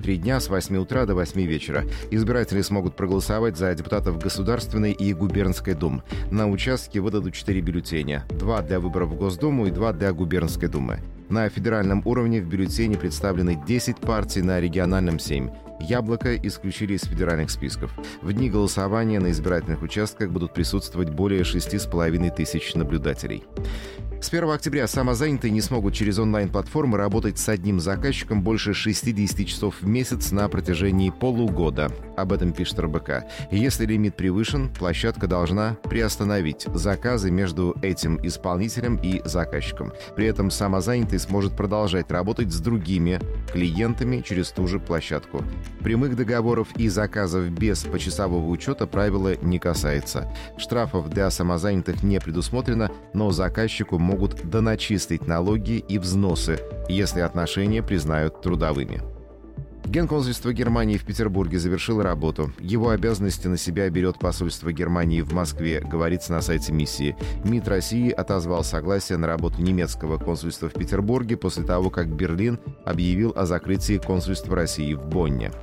3 дня с 8 утра до 8 вечера. Избиратели смогут проголосовать за депутатов Государственной и Губернской дум. На участке выдадут 4 бюллетеня. 2 для выборов в Госдуму и 2 для Губернской думы. На федеральном уровне в бюллетене представлены 10 партий, на региональном 7. «Яблоко» исключили из федеральных списков. В дни голосования на избирательных участках будут присутствовать более 6,5 тысяч наблюдателей. С 1 октября самозанятые не смогут через онлайн-платформы работать с одним заказчиком больше 60 часов в месяц на протяжении полугода. Об этом пишет РБК. Если лимит превышен, площадка должна приостановить заказы между этим исполнителем и заказчиком. При этом самозанятый сможет продолжать работать с другими клиентами через ту же площадку. Прямых договоров и заказов без почасового учета правила не касается. Штрафов для самозанятых не предусмотрено, но заказчику могут доначислить налоги и взносы, если отношения признают трудовыми. Генконсульство Германии в Петербурге завершило работу. Его обязанности на себя берет посольство Германии в Москве, говорится на сайте миссии. МИД России отозвал согласие на работу немецкого консульства в Петербурге после того, как Берлин объявил о закрытии консульства России в Бонне.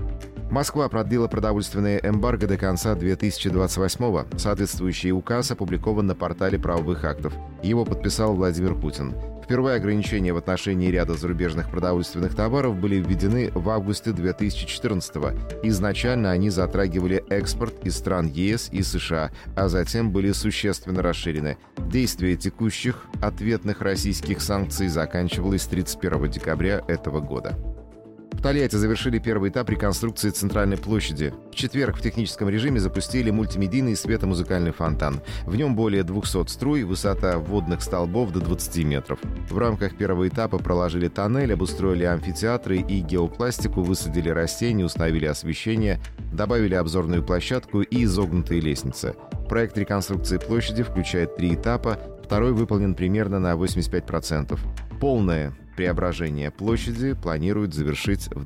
Москва продлила продовольственное эмбарго до конца 2028-го. Соответствующий указ опубликован на портале правовых актов. Его подписал Владимир Путин. Впервые ограничения в отношении ряда зарубежных продовольственных товаров были введены в августе 2014-го. Изначально они затрагивали экспорт из стран ЕС и США, а затем были существенно расширены. Действие текущих ответных российских санкций заканчивалось 31 декабря этого года. В Тольятти завершили первый этап реконструкции центральной площади. В четверг в техническом режиме запустили мультимедийный светомузыкальный фонтан. В нем более 200 струй, высота водных столбов до 20 метров. В рамках первого этапа проложили тоннель, обустроили амфитеатры и геопластику, высадили растения, установили освещение, добавили обзорную площадку и изогнутые лестницы. Проект реконструкции площади включает 3 этапа, второй выполнен примерно на 85%. Полное преображение площади планируют завершить в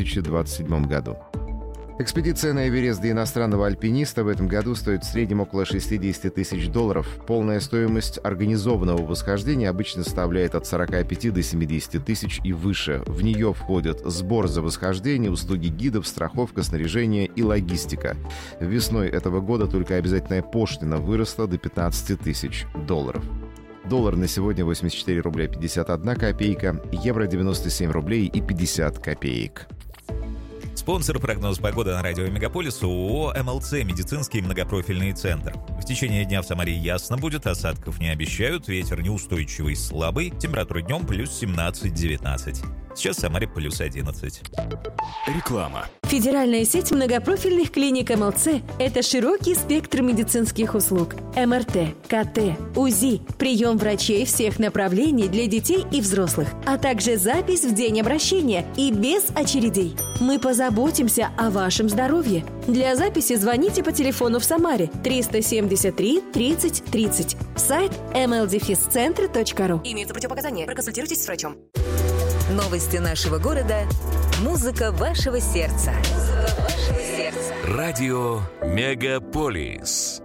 2027 году. Экспедиция на Эверест для иностранного альпиниста в этом году стоит в среднем около $60 тысяч. Полная стоимость организованного восхождения обычно составляет от 45 до 70 тысяч и выше. В нее входят сбор за восхождение, услуги гидов, страховка, снаряжение и логистика. Весной этого года только обязательная пошлина выросла до $15 тысяч. Доллар на сегодня 84 рубля 51 копейка, евро 97 рублей и 50 копеек. Спонсор прогноз погоды на радио Мегаполис ООО «МЛЦ» медицинский многопрофильный центр. В течение дня в Самаре ясно будет, осадков не обещают, ветер неустойчивый, слабый, температура днем плюс 17-19. Сейчас в Самаре плюс 11. Реклама. Федеральная сеть многопрофильных клиник МЛЦ – это широкий спектр медицинских услуг. МРТ, КТ, УЗИ, прием врачей всех направлений для детей и взрослых, а также запись в день обращения и без очередей. Мы позаботимся о вашем здоровье. Для записи звоните по телефону в Самаре 373 30 30. Сайт mldefiscentr.ru. Имеются противопоказания. Проконсультируйтесь с врачом. Новости нашего города. Музыка вашего сердца. Радио Мегаполис.